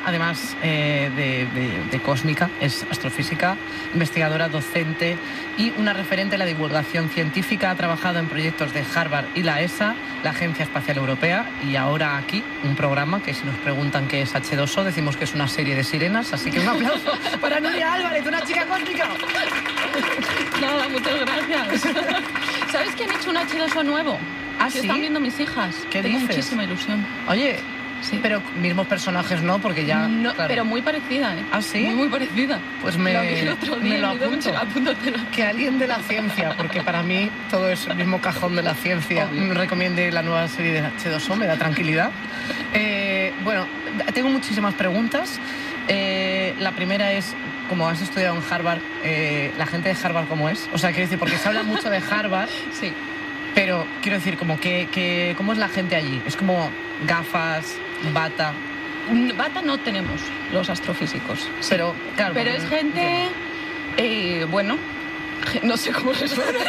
además de cósmica, es astrofísica, investigadora, docente y una referente en la divulgación científica. Ha trabajado en proyectos de Harvard y la ESA, la Agencia Espacial Europea, y ahora aquí un programa que, si nos preguntan qué es H2O, decimos que es una serie de sirenas. Así que un aplauso para Nuria Álvarez, una chica cósmica. Nada, muchas gracias. ¿Sabes que han hecho un H2O nuevo? ¿Ah, que sí? están viendo mis hijas. ¿Qué Tengo dices? muchísima ilusión. Oye, Sí. pero mismos personajes no, porque ya... No, claro. pero muy parecida, ¿eh? ¿Ah, sí? Muy parecida. Pues Lo vi el otro día, me lo y digo, apunto. apúntatelo. Que alguien de la ciencia, porque para mí todo es el mismo cajón de la ciencia, Obvio. me recomiende la nueva serie de H2O, me da tranquilidad. Bueno, tengo muchísimas preguntas. La primera es, como has estudiado en Harvard, ¿la gente de Harvard cómo es? O sea, quiero decir, porque se habla mucho de Harvard, Sí. pero quiero decir, como que ¿cómo es la gente allí? Es como gafas, bata, Bata no tenemos los astrofísicos. Sí. pero claro... Pero porque es gente, bueno, no sé cómo responder.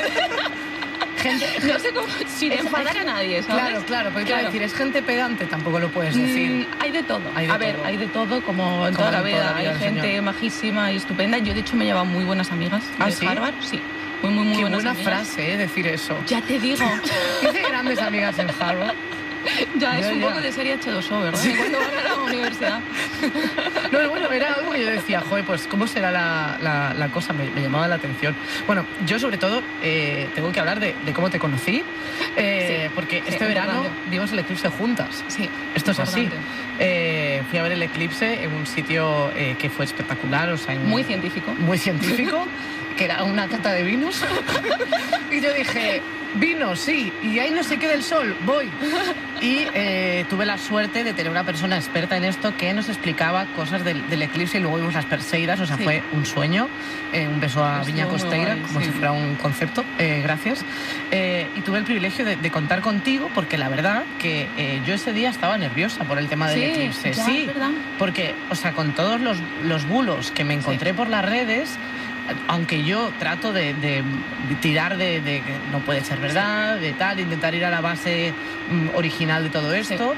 No sé cómo, sin enfadar a nadie, ¿sabes? Claro, porque te iba a decir, es gente pedante, tampoco lo puedes decir. Hay de todo. Hay de A ver, todo. hay de todo, como en toda la vida. Hay del gente señor. majísima y estupenda. Yo, de hecho, me llevaba muy buenas amigas de ¿sí? Harvard. Sí, muy Qué buenas buena amigas. frase, decir eso. Ya te digo. Hice grandes amigas en Harvard. Ya es Ya, un ya. poco de serie H2O, ¿verdad? Cuando van a la universidad. No, bueno, era algo que yo decía, joder, pues ¿cómo será la cosa? Me llamaba la atención. Bueno, yo sobre todo tengo que hablar de cómo te conocí, porque este verano importante. vimos el eclipse juntas. Sí, Esto es así. importante. Fui a ver el eclipse en un sitio que fue espectacular, o sea, Muy científico. muy científico, que era una cata de vinos. Y yo dije, vino, sí, y ahí no se queda el sol, voy. Y tuve la suerte de tener una persona experta en esto que nos explicaba cosas del eclipse, y luego vimos las Perseidas, o sea, Sí. fue un sueño. Un beso a Estuvo Viña muy Costeira, guay, como sí. si fuera un concepto. Gracias. Y tuve el privilegio de contar contigo, porque la verdad que yo ese día estaba nerviosa por el tema del eclipse. ya, Sí, es verdad. porque, o sea, con todos los bulos que me encontré por las redes, aunque yo trato de tirar de que no puede ser verdad, de tal, intentar ir a la base original de todo esto,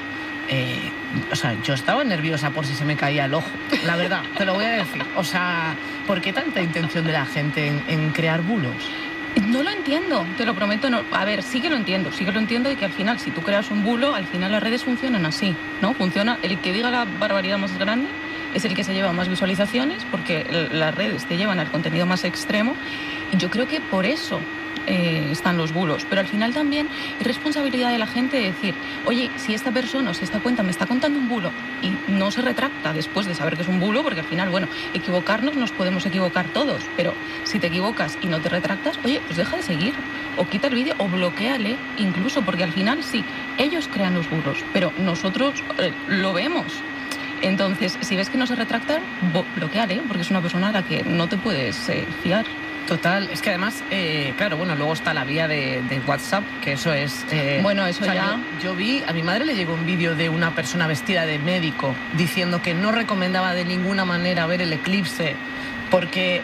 o sea, yo estaba nerviosa por si se me caía el ojo, la verdad, te lo voy a decir. O sea, ¿por qué tanta intención de la gente en crear bulos? No lo entiendo, te lo prometo. No. A ver, sí que lo entiendo de que al final, si tú creas un bulo, al final las redes funcionan así, ¿no? Funciona, el que diga la barbaridad más grande es el que se lleva más visualizaciones, porque las redes te llevan al contenido más extremo, y yo creo que por eso están los bulos. Pero al final también es responsabilidad de la gente de decir, oye, si esta persona o si esta cuenta me está contando un bulo y no se retracta después de saber que es un bulo, porque al final, bueno, equivocarnos nos podemos equivocar todos, pero si te equivocas y no te retractas, oye, pues deja de seguir, o quita el vídeo, o bloquéale incluso, porque al final sí, ellos crean los bulos, pero nosotros lo vemos. Entonces, si ves que no se retracta, bloqueale, porque es una persona a la que no te puedes fiar. Total, es que además, claro, bueno, luego está la vía de WhatsApp, que eso es... Bueno, eso ya... Yo vi, a mi madre le llegó un vídeo de una persona vestida de médico diciendo que no recomendaba de ninguna manera ver el eclipse porque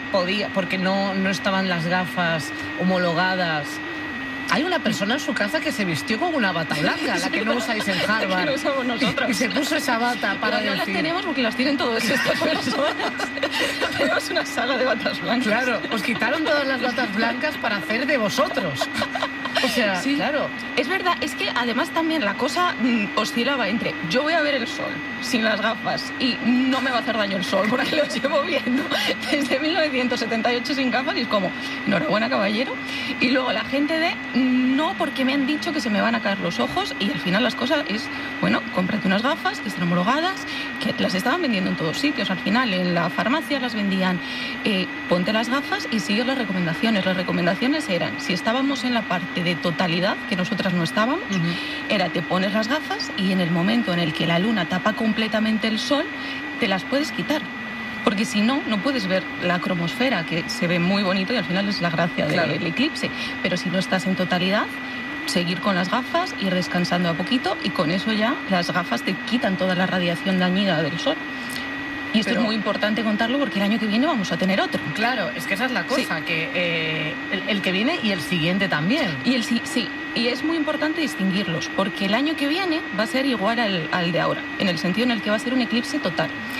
no estaban las gafas homologadas. Hay una persona en su casa que se vistió con una bata blanca, la que no usáis en Harvard. Que no usamos nosotros. Y se puso esa bata para Pero no las decir... tenemos porque las tienen todas estas personas. Tenemos una saga de batas blancas. Claro, os quitaron todas las batas blancas para hacer de vosotros. O sea, Sí. claro. Es verdad, es que además también la cosa oscilaba entre yo voy a ver el sol sin las gafas y no me va a hacer daño el sol porque lo llevo viendo desde 1978 sin gafas, y es como, enhorabuena, caballero. Y luego la gente de no, porque me han dicho que se me van a caer los ojos, y al final las cosas es, bueno, cómprate unas gafas que estén homologadas, que las estaban vendiendo en todos sitios. Al final en la farmacia las vendían, ponte las gafas y sigue las recomendaciones. Las recomendaciones eran, si estábamos en la parte de totalidad, que nosotras no estábamos, era te pones las gafas y en el momento en el que la luna tapa completamente el sol, te las puedes quitar. Porque si no, no puedes ver la cromosfera, que se ve muy bonito y al final es la gracia del eclipse. Pero si no estás en totalidad, seguir con las gafas, ir descansando a poquito, y con eso ya las gafas te quitan toda la radiación dañina del sol. Y esto es muy importante contarlo porque el año que viene vamos a tener otro. Claro, es que esa es la cosa, que el que viene y el siguiente también. Y y es muy importante distinguirlos, porque el año que viene va a ser igual al de ahora, en el sentido en el que va a ser un eclipse total.